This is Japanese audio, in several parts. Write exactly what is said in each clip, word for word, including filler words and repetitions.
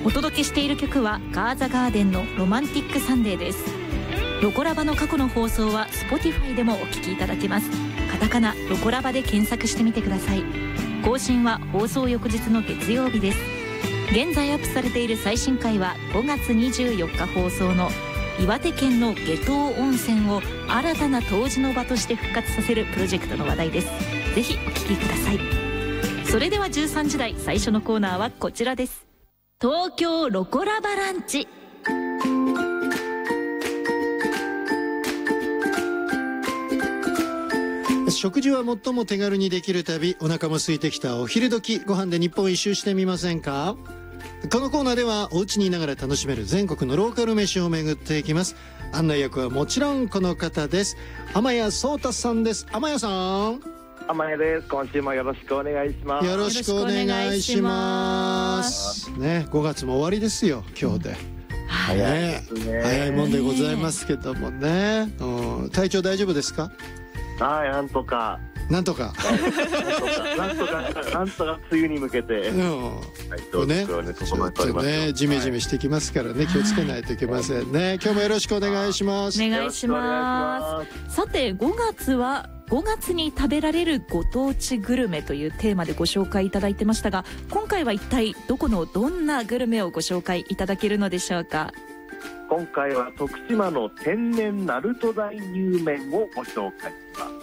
お届けしている曲はガーザガーデンのロマンティックサンデーです。ロコラバの過去の放送は Spotify でもお聞きいただけます。カタカナロコラバで検索してみてください。更新は放送翌日の月曜日です。現在アップされている最新回はごがつにじゅうよっか放送の岩手県の夏油温泉を新たな湯治の場として復活させるプロジェクトの話題です。ぜひお聞きください。それではじゅうさんじ台最初のコーナーはこちらです。東京ロコラバランチ。 食事は最も手軽にできる旅、お腹も空いてきたお昼時、ご飯で日本一周してみませんか？このコーナーではお家にいながら楽しめる全国のローカル飯を巡っていきます。案内役はもちろんこの方です。天谷壮太さんです。天谷さん。 天谷です。今週もよろしくお願いします。 よろしくお願いしますね。ごがつも終わりですよ、今日で、うん、 早いですね。 早いもんでございますけどもね、うん、体調大丈夫ですか？ はい、なんとかなんとかなんとかなんとか梅雨に向けて、うん、はい、ちょっとね、ちょっとねジメジメしてきますからね、気をつけないといけませんね。今日もよろしくお願いします。 お願いします。さてごがつはごがつに食べられるご当地グルメというテーマでご紹介いただいてましたが、今回は一体どこのどんなグルメをご紹介いただけるのでしょうか？ 今回は徳島の天然鳴門鯛乳麺をご紹介します。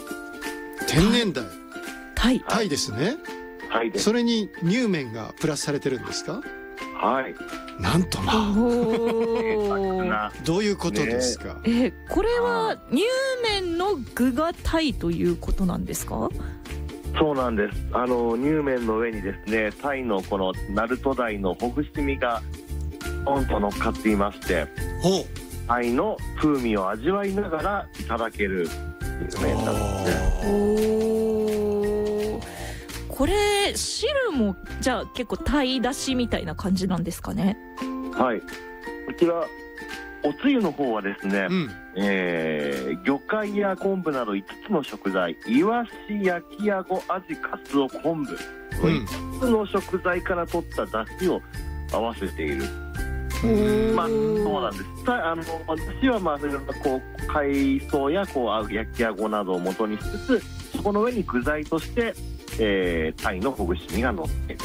天然鯛、 タイ、 タイですね。 タイです。 それに乳麺がプラスされてるんですか？ はい。 なんとまあどういうことですか？ ね、えー、これは乳麺の具がタイということなんですか？ そうなんです。あの乳麺の上にですね、タイのこの鳴門鯛のほぐし身がポンと乗っかっていまして、タイの風味を味わいながらいただける麺なんですね。 おー、これ汁もじゃあ結構タイだしみたいな感じなんですかね？ はい、こちらおつゆの方はですね、うん、えー、魚介や昆布などいつつの食材、イワシ、焼きあご、アジ、カツオ、昆布、うん、いつつの食材から取った出汁を合わせている。まあそうなんです。あの私はまあそれこう海藻やこう焼きあごなどを元にしつつ、そこの上に具材として、えー、タイのほぐし身が乗っている。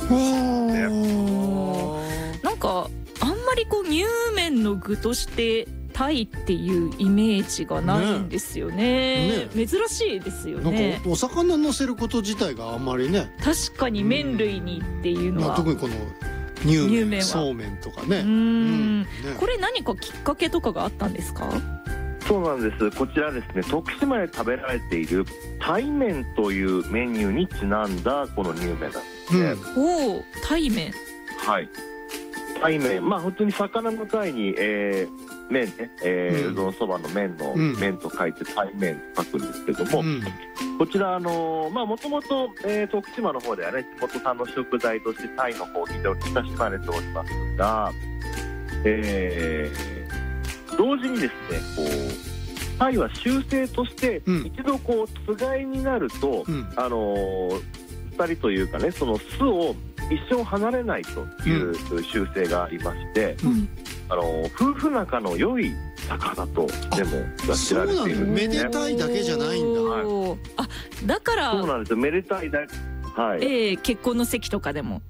なんかあんまりこう乳麺の具としてタイっていうイメージがないんですよ ね, ね, ね珍しいですよね。 なんかお魚乗せること自体があんまりね、 確かに麺類にっていうのは、 まあ、特にこの乳麺、乳麺そうめんとかね。 うーん、うんね、これ何かきっかけとかがあったんですか？ そうなんです。こちらですね、徳島で食べられているタイ麺というメニューにちなんだこの乳麺なんですね。 うん、おー、タイ麺。 はい、タイ麺、まあ本当に魚のタイに、えー、麺ね、えーうん、うどんそばの麺の、うん、麺と書いてタイ麺と書くんですけども、うん、こちらあのー、まあもともと徳島の方ではね、地元産の食材としてタイの方非常に親しまれておりますが、えー、同時にですね、こうタイは習性として一度こうつがいになると、うん、あのー、ふたりというかね、その巣を一生離れないという習性がありまして、うん、あの夫婦仲の良い魚とでも知られているんですね。 めでたいだけじゃないんだ。はい、 あ、だからそうなんですよ。めでたいだ、はい、 えー、結婚の席とかでも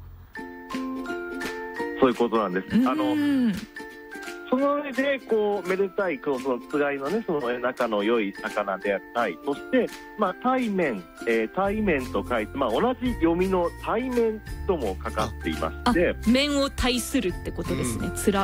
そういうことなんです。あのその上でこうめでたいこうそのつがいのね、その仲の良い魚であるタイ、そしてまあ対面、えー、対面と書いて、まあ同じ読みの対面ともかかっていまして、 面を対するってことですね。うん、